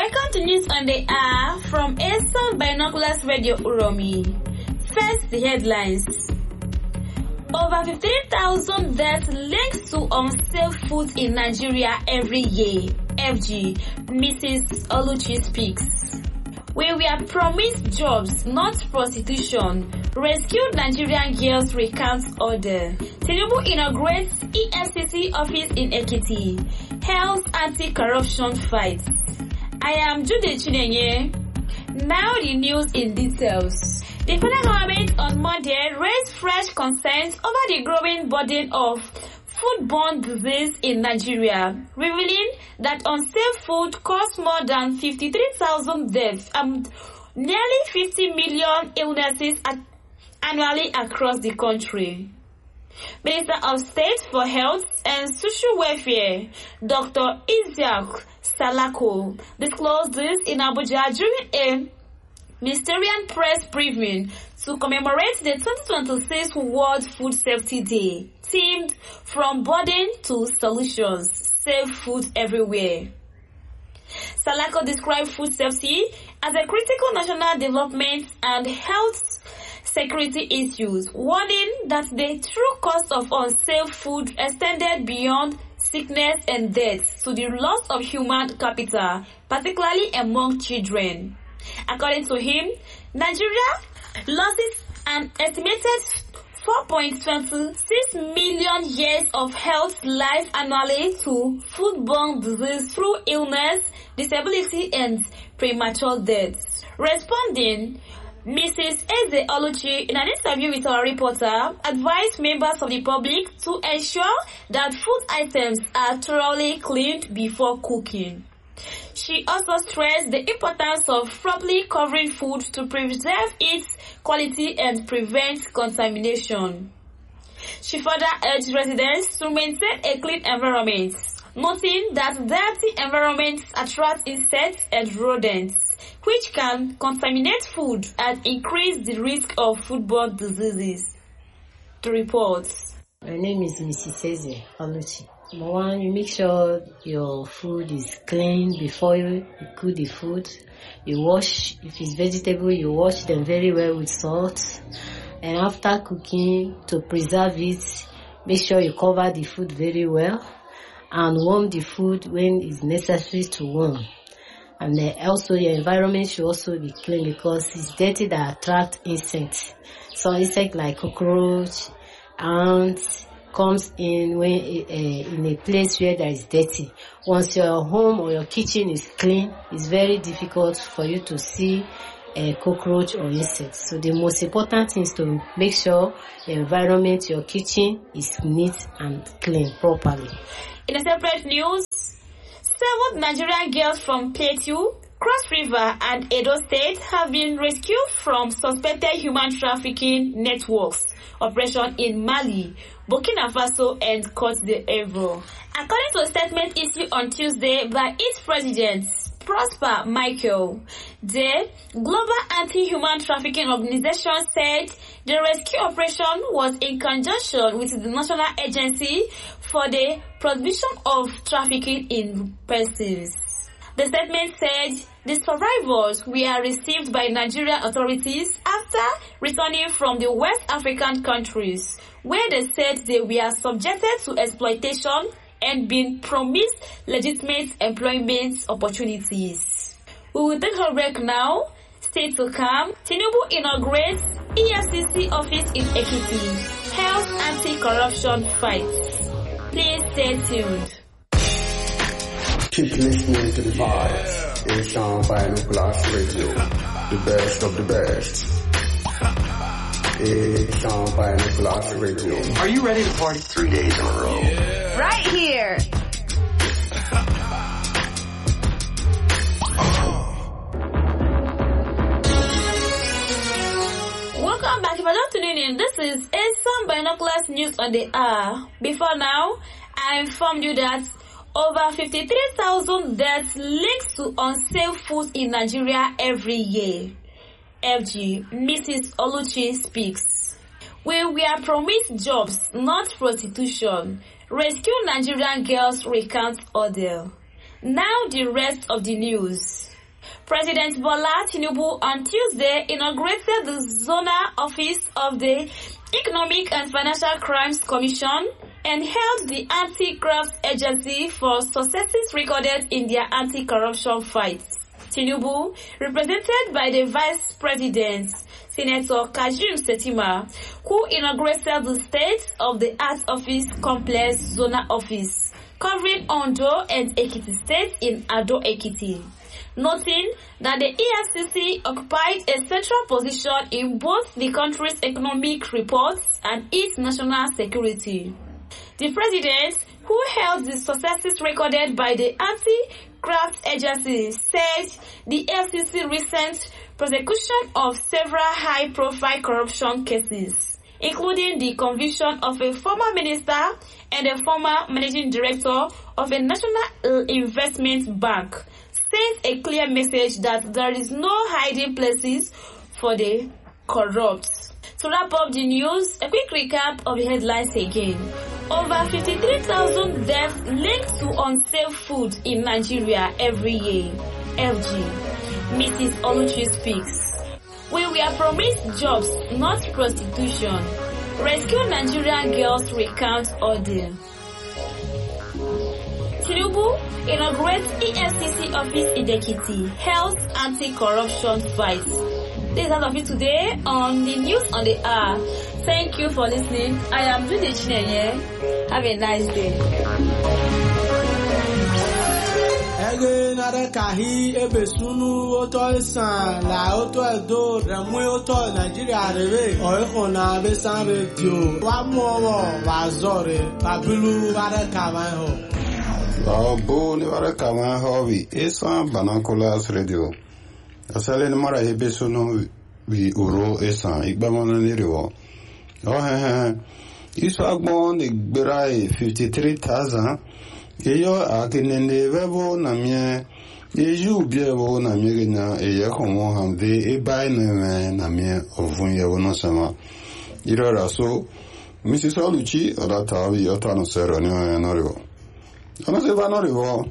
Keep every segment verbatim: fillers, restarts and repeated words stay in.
Welcome to News on the Hour from Asan Binoculars Radio Uromi. First, the headlines. Over fifteen thousand deaths linked to unsafe food in Nigeria every year. F G, Missus Oluchi speaks. We were promised jobs, not prostitution. Rescued Nigerian girls recounts order. Tinubu inaugurates E F C C office in Ekiti. Health anti-corruption fight. I am Jude Chinenye. Now the news in details. The federal government on Monday raised fresh concerns over the growing burden of foodborne disease in Nigeria, revealing that unsafe food caused more than fifty-three thousand deaths and nearly fifty million illnesses annually across the country. Minister of State for Health and Social Welfare, Doctor Isiaq Salako, disclosed this in Abuja during a ministerial press briefing to commemorate the twenty twenty-six World Food Safety Day, themed From Burden to Solutions, Safe Food Everywhere. Salako described food safety as a critical national development and health security issues, warning that the true cost of unsafe food extended beyond sickness and death to the loss of human capital, particularly among children. According to him, Nigeria loses an estimated four point two six million years of health life annually to foodborne disease through illness, disability, and premature death. Responding, Missus Eze Oluchi, in an interview with our reporter, advised members of the public to ensure that food items are thoroughly cleaned before cooking. She also stressed the importance of properly covering food to preserve its quality and prevent contamination. She further urged residents to maintain a clean environment, noting that dirty environments attract insects and rodents, which can contaminate food and increase the risk of foodborne diseases. The reports. My name is Missus Eze Oluchi. Number one, you make sure your food is clean before you cook the food. You wash, if it's vegetable, you wash them very well with salt. And after cooking, to preserve it, make sure you cover the food very well and warm the food when it's necessary to warm. And then also your environment should also be clean because it's dirty that attract insects. So insects like cockroach, ants, comes in when uh, in a place where there is dirty. Once your home or your kitchen is clean, it's very difficult for you to see a cockroach or insects. So the most important thing is to make sure the environment, your kitchen, is neat and clean properly. In a separate news, seven Nigerian girls from Plateau, Cross River, and Edo State have been rescued from suspected human trafficking networks operation in Mali, Burkina Faso, and Cote d'Ivoire. According to a statement issued on Tuesday by its president, Prosper Michael, the Global Anti-Human Trafficking Organization said the rescue operation was in conjunction with the National Agency for the Prohibition of Trafficking in Persons. The statement said the survivors were received by Nigerian authorities after returning from the West African countries, where they said they were subjected to exploitation and been promised legitimate employment opportunities. We will take a break now. Stay to come. Tinubu inaugurates E F C C office in Ekiti. Health anti-corruption fight. Please stay tuned. Keep listening to the vibes. Asan Binoculars Radio, the best of the best. Asan Binoculars Radio. Are you ready to party? Three days in a row. Yeah. Right here. Welcome back. If I just tuning in, this is Asan Binoculars News on the Hour. Before now, I informed you that over fifty-three thousand deaths linked to unsafe food in Nigeria every year. F G, Missus Oluchi speaks. We were promised jobs, not prostitution. Rescue Nigerian girls recount ordeal. Now the rest of the news. President Bola Tinubu on Tuesday inaugurated the zonal office of the Economic and Financial Crimes Commission and held the Anti-Graft Agency for successes recorded in their anti-corruption fight. Tinubu, represented by the Vice President, Senator Kashim Shettima, who inaugurated the State of the Art Office Complex Zonal Office, covering Ondo and Ekiti State in Ado Ekiti, noting that the E F C C occupied a central position in both the country's economic reports and its national security. The president, who held the successes recorded by the Anti-Graft Agency, said the E F C C recent prosecution of several high-profile corruption cases, including the conviction of a former minister and a former managing director of a national investment bank, sends a clear message that there is no hiding places for the corrupt. To wrap up the news, a quick recap of the headlines again. Over fifty-three thousand deaths linked to unsafe food in Nigeria every year. L G. Missus Oluchi speaks. We were promised jobs, not prostitution. Rescue Nigerian girls recount ordeal. Tinubu inaugurates E F C C office in Ekiti, Health Anti-Corruption Fight. This is all of it today on the News on the Hour. Thank you for listening. I am Judy Chinenye. Have a nice day. Ege nare kahi ebe sunu oto isan la oto edo remwe oto Nigeria rebe oiko na besan radio wa mowo wa zore babilu bare kawan ho abo ni bare kawan ho wi isan banakulas radio asale ni mara ebe sunu wi uro isan igbamona ni rewo oh he he iso agbon ni gbera fifty-three thousand eyo akinende webo na mie eju biebo na mie na eye komo hamde e bai na na mie ovun ye wono sama irora so Missus Oluchi odata wi otano sero ni na rivo ono se va no rivo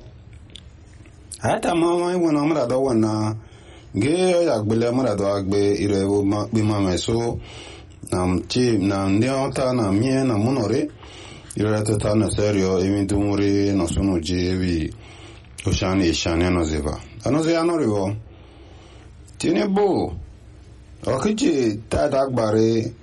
ata mama iwo na mra do wana ge ya gbele mra do agbe irewo ma bi mama so nam chi na ndiota na mie na munore irora tata na serio evintu muri no sono jevi oshani ishani no zeva anoze anorivo tiene bo okiji tada gbare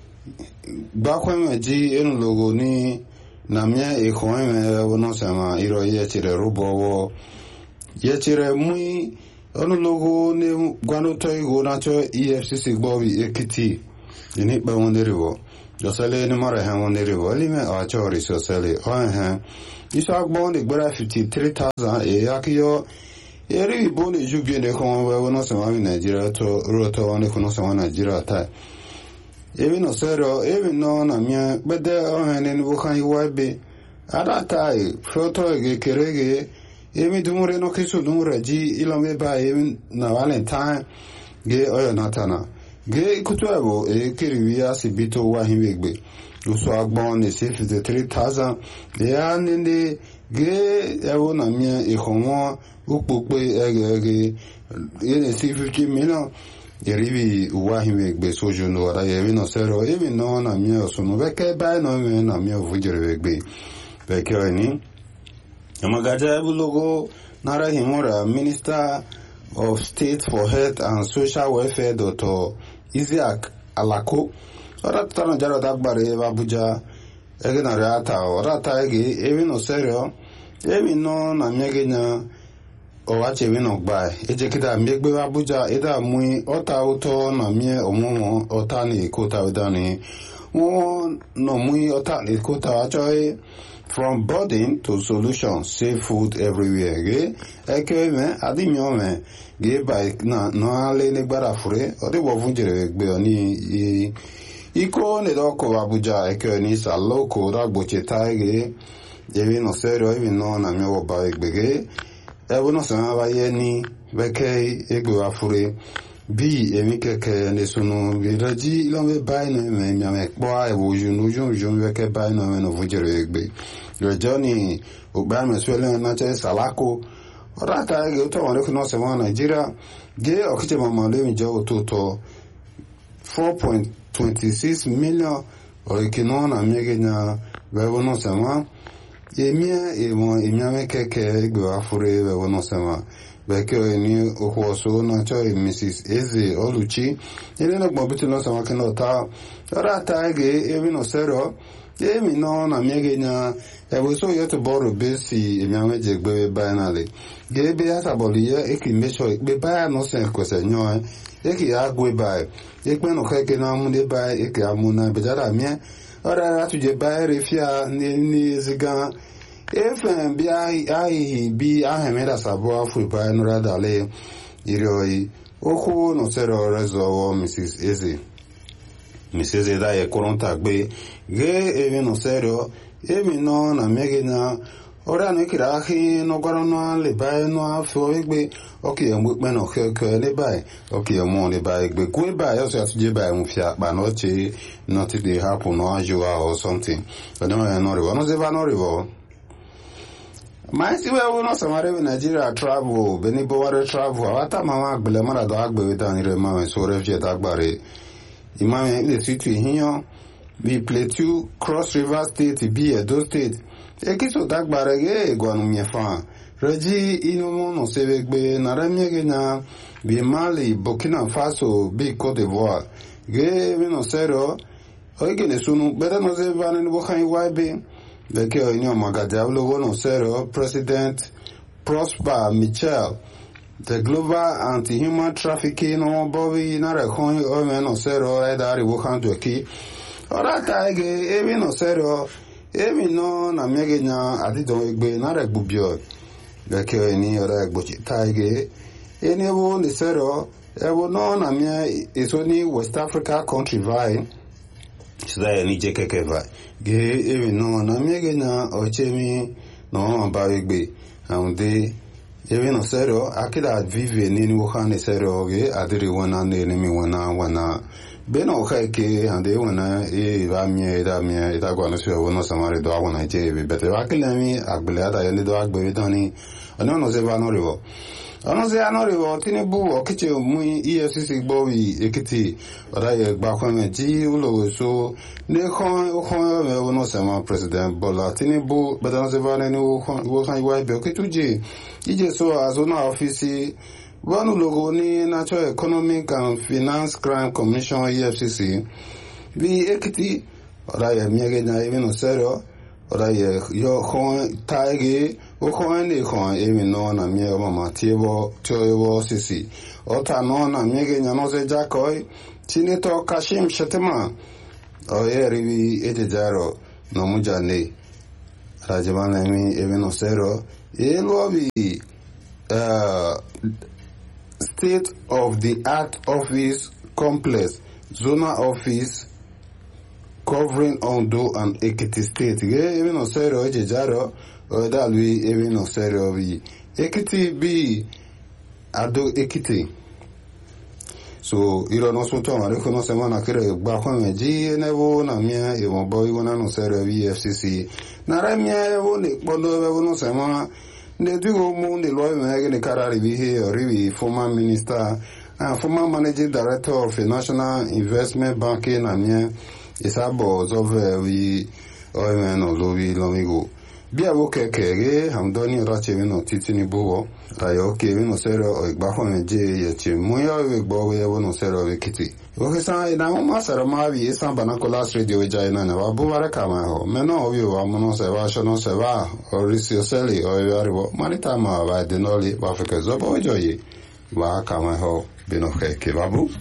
bakweme ji enu logo ni na mia e kweme wono sama iro ye chire rubowo ye chire mui onu logo ni gwano toigo na cho E F C C gbobi Ekiti ni ba wonderivo Josele ni mara ha wondere wali me a chori sosele o ha isa gbon de gbara fifty-three thousand e yakiyo eri bo ni jubi ne ko wa no se ma mi Nigeria to roto wa ne ko no se ma Nigeria ta ebi no sero ebi no na mia bede o ha ne bo kan iwa be ada tai foto ge kerege ebi dumure no kisu dumure ji ilome ba ebi na Valentine ge oyo natana ge kutuabo e kiriwia sibito wa himegbe uso agbon ni fifty-three thousand ya ninde ge ewo na mia e homo upope ege ege ene fifty million yeribi wa himegbe sojo no ara yebi no sero ebi no na mia osunu beke ba no me na mia vujerebegbe beke oni amagaja bulogo nara himora Minister of State for Health and Social Welfare Doctor Isiaq Alako ora tano jaro dagbare Abuja ege na reata ora ta ege evi no serio evi no na mege na o wache vi no gba eje kida megbe Abuja eda mui ota uto na mie omomo ota ni kota udani won no mui ota ni kota achoy from burden to solution safe food everywhere ge eke me adimyo me ge by na no ale ne gbara fure o de wo vunjere gbe oni iko ne do ko Abuja eke ni sa loko da gboche taige evi no serio evi no na mi wo ba egbege e wo no sa ba ye ni beke egbe afure bi emi keke ne sunu ge raji lo me ba ne me mi ame po a e wo junu junu junu beke ba no me no vunjere egbe le joni o ba me swele na che salako ora ta ge to wale kuno sema Nigeria ge okite mama le mi jo to to four point two six million o ikino na miege na bebo no sema emia emo emia me keke gbe afure bebo no sema beke ni okwoso na cho Missus Eze Oluchi ele no gbo bitu no sema kino ta ora ta ge emi no sero emi no na miege na ebo so yeto boro besi emia me je gbe ba na le ge be asaboli ye eki mecho gbe ba no se kwese nyo eki agwe ba ekpe no keke na mu de ba eki amuna bejara mie ora ra tuje ba refia ni ni ziga efen bi ai bi ahemeda sabo afu ba no ra dale iroi oku no sero rezo Missus Eze Missus Eze da ye koronta gbe ge even no sero emi no na mege na ora no kira ahi no goro no le ba no afu egbe okay mo pe no keke le ba okay mo le ba egbe ku ba yo so atuje ba mu fia ba no che not dey happen no ajua or something but no no re no ze ba no re my see we no samare in Nigeria travel beni boware travel ata mama agbele mara do agbe we dan re ma so refugee agbare imam le situ hiyan bi Plateau Cross River State bi Edo State e kiso dagbare ge gwanu miefa reji ino no sevegbe na remiege na bi Mali Burkina Faso bi Cote d'Ivoire ge we no sero oige le sunu beda no ze van ni bo kan iwabe beke o inyo magaja ulo no sero President Prosper Michel the global anti-human trafficking no bobi na rekon o me no sero e dari bo kan do ki ora ta ge e no sero emi no na mege nya adidon egbe na regbubio beke o ni ora egbochi ta ge eni bo ni sero e bo no na me eso ni West Africa country vai sida ni jekeke vai ge emi no na mege na ochemi no ba egbe amde emi no sero akida vive ni ni wo kan sero ge adiri wana ne ni mi wana wana beno keke ande wana e ba mi da mi da gwa no se wono samare do wana je be bete akilami agbele ada yende do agbe dani ono no se ba no rewo ono se ano rewo Tinubu okiche mu E F C C gbowi Ekiti oda ye gba kwame ji ulo so ne kon o kon me wono sama President Bola Tinubu beta no se ba ne wo wo kan iwa be okituje ije so azona office one logo ni Natural Economic and Finance Crime Commission E F C C bi Ekiti ora ye miege na even no sero ora ye yo kon taige o kon ni kon even no na miege mama tiebo tiowo sisi ota no na miege nya no se jakoi Senator Kashim Shettima o ye rivi etejaro no mujane rajamana mi even no sero e lobi uh State of the Art Office Complex, Zona Office covering Ondo and Ekiti State. Even no sero ejejaro o da lui even no sero bi Ekiti bi Ado Ekiti. So iro no so to ma re kono se mana kire gba kwa meji nevo na mia e mo boy wona no sero E F C C. Na ra mia e wo le podo e no se ma the do moon the lawyer Megan Karari here, Rivi, former minister and former managing director of the National Investment Banking and here is about of we oil or Louis Lomigo. Be a woke kege, I'm doni rachevin or titini buo, Rayoke, no sero or Bahon J. Muya, Bowie, no sero of Kitty. Okesa na master mavi isan banakolas radio jaina na wabuwara kama ho meno obi wa mono se wa shono se wa orisi oseli o yaribo marita ma wa denoli wa Africa zobo joyi wa kama ho bino ke babu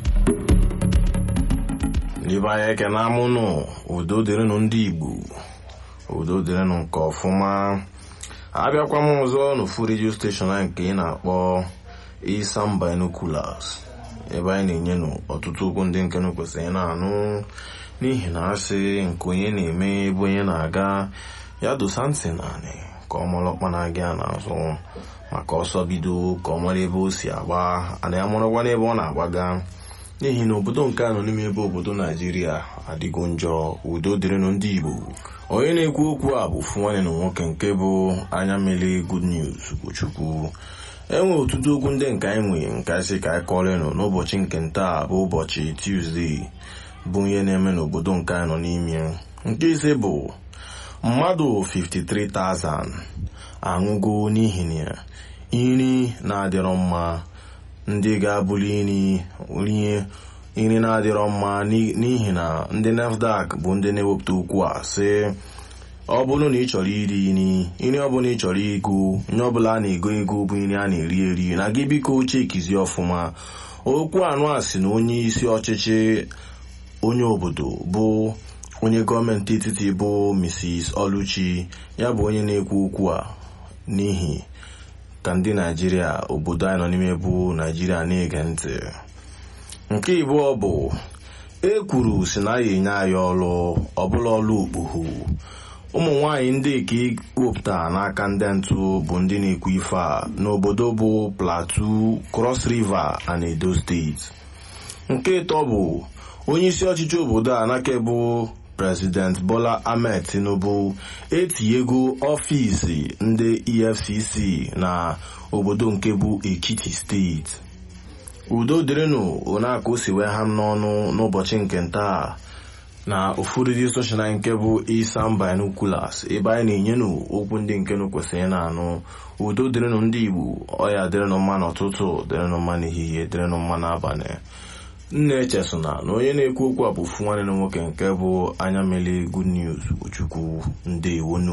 Libaye ke na munu udo dere no ndi Igbo udo dere no nke ofuma abịakwa m ọzọ no fu radio station nke na-akpọ Isan Binoculars ebe anyị na-enye nụ ọtụtụ okwu ndị nke nụ kwesịrị na-anụ n'ihi na asị nke onye na-eme ebe onye na-aga ya dosa ntị naanị ka ọ mara ọkpa na-aga n'azụ maka ọsọ bido ka ọ mara ebe o si agba ana ya marakwa n'ebe ọ na-agbaga n'ihi na obodo nke a nọ n'ime ebe obodo Naijiria adịgo njọ udo dịrịnụ ndị Igbo onye na-ekwu okwu a bụ ofu nwanne na nwoke nke bụ anya mmele Good News Ugochukwu enwe ọtụtụ okwu ndị nke anyị nwere nke anyị sị ka anyị kọrịnụ n'ụbọchị nke ntaa bụ ụbọchị Tuesday bụ ihe na-eme n'obodo nke anyị nọ n'ime. Nke ise bụ mmadụ fifty-three thousand anwụgo n'ihi na nri na-adịrọ mma, ndị ga-abụli nri rie nri na-adịrọ mma n'ihi na ndị NAFDAC bụ ndị na-ewepụta okwu a sị ọ bụrụ na ị chọrọ iri nri nri ọbụla ị chọrọ ego nye ọbụla a na-ego ego bụ nri a na-eri eri na gị biko chekizie ọfụma. Okwu anụ a si na onye isi ọchịchị onye obodo bụ onye gọọmenti etiti bụ Missus Oluchi, ya bụ onye na-ekwu okwu a n'ihi ka ndị Naijiria obodo anyị nọ n'ime bụ Naijiria na-ege ntị. Nke ịbụọ bụ e kwuru si na ya enye anyị ọrụ ọbụla ọrụ okpughu. Ụmụ nwanyị ndị ka wepụta n'aka ndị ntụ bụ ndị na-ekwu ife a n'obodo bụ Plateau, Cross River and Edo steeti. Nke ịtọ bụ onye isi ọchịchị obodo a n'aka bụ President Bola Ahmed Tinubu etinyego ọfịs ndị E F C C na obodo nke bụ Ekiti steeti. Udo dịrịnụ onaka o si wee ha m n'ọnụ n'ụbọchị nke ntaa na ofu redio station anyị nke bụ Isam Binoculars, ebe anyị na-enye nụ okwu ndị nke nụ kwesịrị na-anụ. Udo dịrịnụ ndị Igbo, ọya dịrịnụ mma n'ụtụtụ, dịrịnụ mma n'ehihie, dịrịnụ mma n'abalị. Nna echesona na onye na-ekwu okwu a bụ ofu nwanne na nwoke nke bụ anya mele Good News Ochukwu. Ndewonu.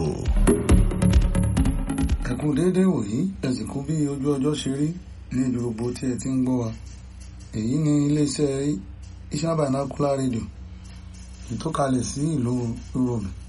Ẹ kú déédé wòyí, ẹ sì kú bí ojú ọjọ́ ṣe rí ní ibi gbogbo tí ẹ ti ń gbọ́ wa. Èyí ni iléeṣẹ́ Isam Binocular Radio ìtọ́kalẹ̀ sí ìlú Uromi